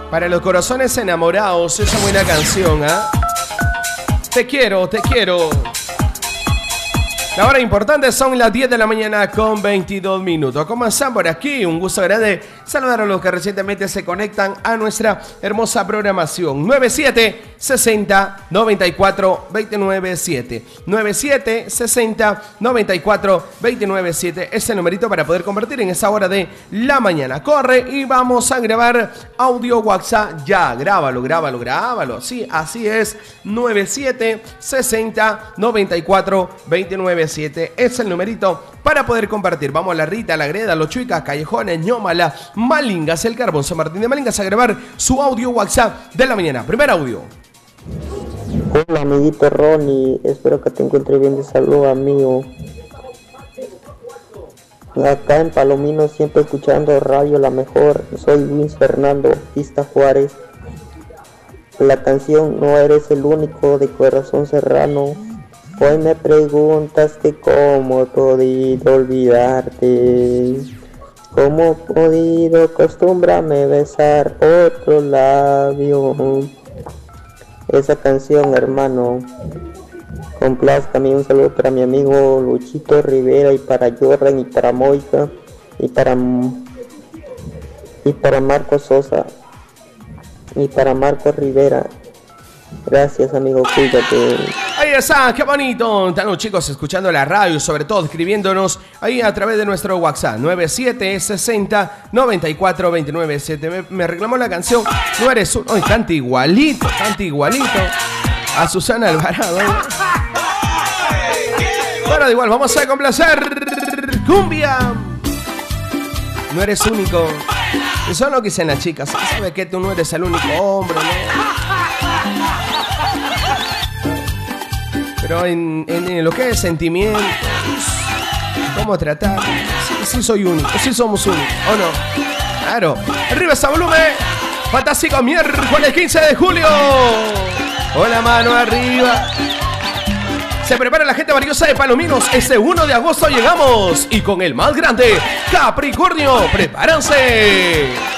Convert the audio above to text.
Para los corazones enamorados, esa buena canción, ¿ah? Te quiero, te quiero. La hora importante son las 10 de la mañana con 22 minutos. Comenzamos por aquí. Un gusto grande saludar a los que recientemente se conectan a nuestra hermosa programación. 9760-94-297. 9760-94-297 es el numerito para poder convertir en esa hora de la mañana. Corre y vamos a grabar audio WhatsApp ya. Grábalo. Sí, así es. 9760-94-297 es el numerito para poder compartir. Vamos a La Rita, La Greda, Los Chuicas, Callejones, Ñómala, Malingas, El Carbón, San Martín de Malingas a grabar su audio WhatsApp de la mañana. Primer audio. Hola amiguito Ronnie, espero que te encuentres bien, de salud amigo. Acá en Palomino siempre escuchando Radio La Mejor. Soy Luis Fernando Pista Juárez. La canción No Eres el Único de Corazón Serrano. Hoy me preguntas que cómo he podido olvidarte, cómo he podido acostumbrarme a besar otro labio. Esa canción, hermano, complázcame. Un saludo para mi amigo Luchito Rivera y para Jordan y para Moica y para Marco Sosa y para Marco Rivera. Gracias amigo, cuídate. Ahí está, qué bonito. Están los chicos escuchando la radio, sobre todo escribiéndonos ahí a través de nuestro WhatsApp 9760-94-297. Me reclamó la canción No Eres un... Ay, canta igualito a Susana Alvarado. Bueno, da igual, vamos a complacer cumbia. No eres único. Eso es lo que dicen las chicas. ¿Sabes que tú no eres el único hombre, no? Pero en lo que es sentimientos, cómo tratar, sí soy único, sí somos únicos, ¿o no? Claro. Arriba ese volumen. Fantástico miércoles 15 de julio. Hola, mano arriba. Se prepara la gente valiosa de Palominos. Este 1 de agosto llegamos. Y con el más grande, Capricornio. ¡Prepárense!